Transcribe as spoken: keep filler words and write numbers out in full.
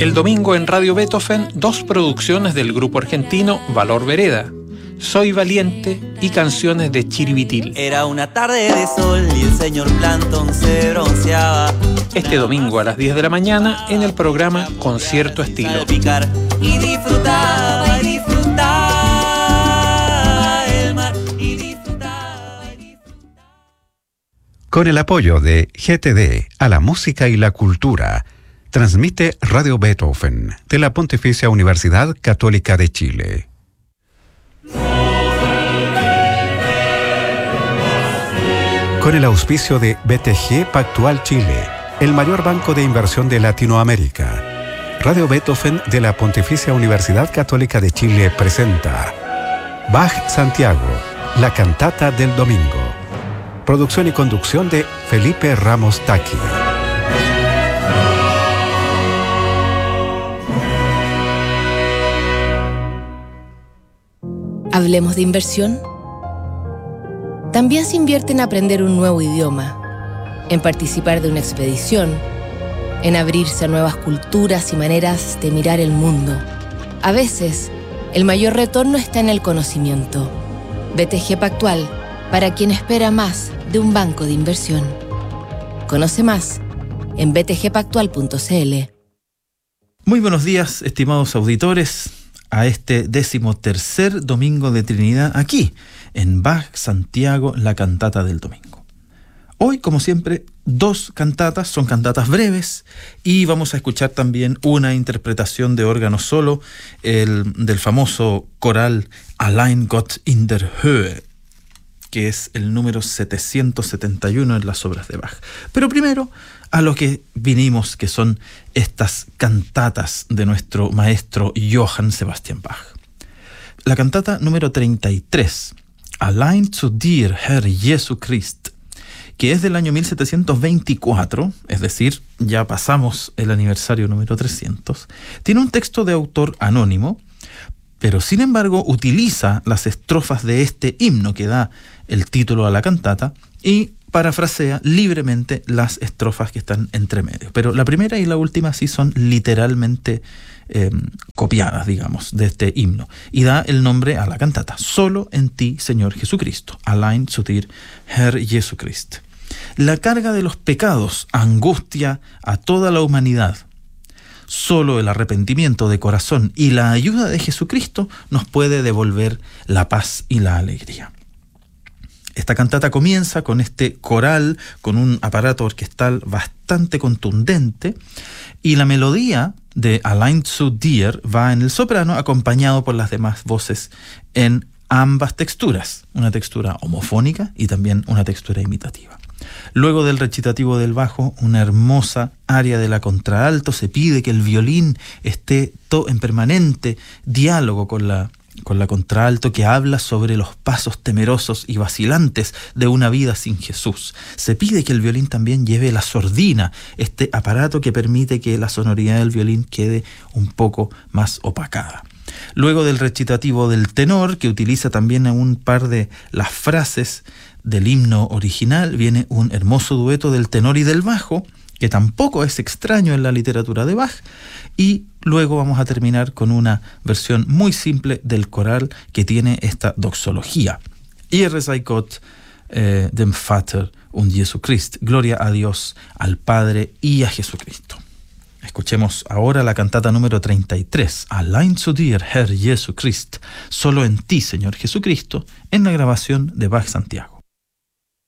El domingo en Radio Beethoven, dos producciones del grupo argentino Valor Vereda, Soy Valiente y Canciones de Chiribitil. Era una tarde de sol y el señor Planton se bronceaba. Este domingo a las diez de la mañana en el programa Concierto Estilo. Y disfrutaba, y disfrutaba el mar, y disfrutaba, y disfrutaba. Con el apoyo de G T D a la música y la cultura, transmite Radio Beethoven de la Pontificia Universidad Católica de Chile. Con el auspicio de B T G Pactual Chile, el mayor banco de inversión de Latinoamérica, Radio Beethoven de la Pontificia Universidad Católica de Chile presenta Bach Santiago, la cantata del domingo. Producción y conducción de Felipe Ramos Taqui. ¿Hablemos de inversión? También se invierte en aprender un nuevo idioma, en participar de una expedición, en abrirse a nuevas culturas y maneras de mirar el mundo. A veces, el mayor retorno está en el conocimiento. B T G Pactual, para quien espera más de un banco de inversión. Conoce más en b t g pactual punto c l. Muy buenos días, estimados auditores, a este decimotercer domingo de Trinidad aquí, en Bach Santiago, la cantata del domingo. Hoy, como siempre, dos cantatas, son cantatas breves, y vamos a escuchar también una interpretación de órgano solo, el, del famoso coral Allein Gott in der Höhe, que es el número setecientos setenta y uno en las obras de Bach. Pero primero, a lo que vinimos, que son estas cantatas de nuestro maestro Johann Sebastian Bach. La cantata número treinta y tres, Allein zu dir, Herr Jesu Christ, que es del año mil setecientos veinticuatro, es decir, ya pasamos el aniversario número trescientos, tiene un texto de autor anónimo, pero sin embargo utiliza las estrofas de este himno que da el título a la cantata y parafrasea libremente las estrofas que están entre medio. Pero la primera y la última sí son literalmente eh, copiadas, digamos, de este himno. Y da el nombre a la cantata. Solo en ti, Señor Jesucristo. Allein zu dir, Herr Jesu Christ. La carga de los pecados angustia a toda la humanidad. Solo el arrepentimiento de corazón y la ayuda de Jesucristo nos puede devolver la paz y la alegría. Esta cantata comienza con este coral, con un aparato orquestal bastante contundente, y la melodía de Allein zu dir va en el soprano, acompañado por las demás voces en ambas texturas, una textura homofónica y también una textura imitativa. Luego del recitativo del bajo, una hermosa aria de la contralto. Se pide que el violín esté to- en permanente diálogo con la, con la contralto, que habla sobre los pasos temerosos y vacilantes de una vida sin Jesús. Se pide que el violín también lleve la sordina, este aparato que permite que la sonoridad del violín quede un poco más opacada. Luego del recitativo del tenor, que utiliza también un par de las frases del himno original, viene un hermoso dueto del tenor y del bajo, que tampoco es extraño en la literatura de Bach, y luego vamos a terminar con una versión muy simple del coral que tiene esta doxología. Ehre sei Gott, eh, dem Vater und Jesu Christ. Gloria a Dios, al Padre y a Jesucristo. Escuchemos ahora la cantata número treinta y tres, Allein zu dir, Herr Jesu Christ, solo en ti, Señor Jesucristo, en la grabación de Bach Santiago.